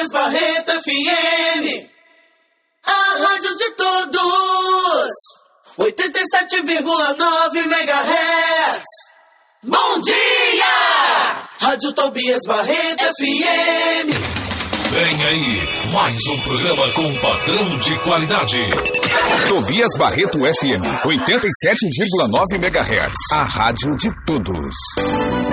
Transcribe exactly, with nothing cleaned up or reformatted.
Tobias Barreto F M, a rádio de todos, oitenta e sete vírgula nove megahertz. Bom dia! Rádio Tobias Barreto F M. Vem aí, mais um programa com padrão de qualidade. Tobias Barreto F M, oitenta e sete vírgula nove megahertz. A rádio de todos.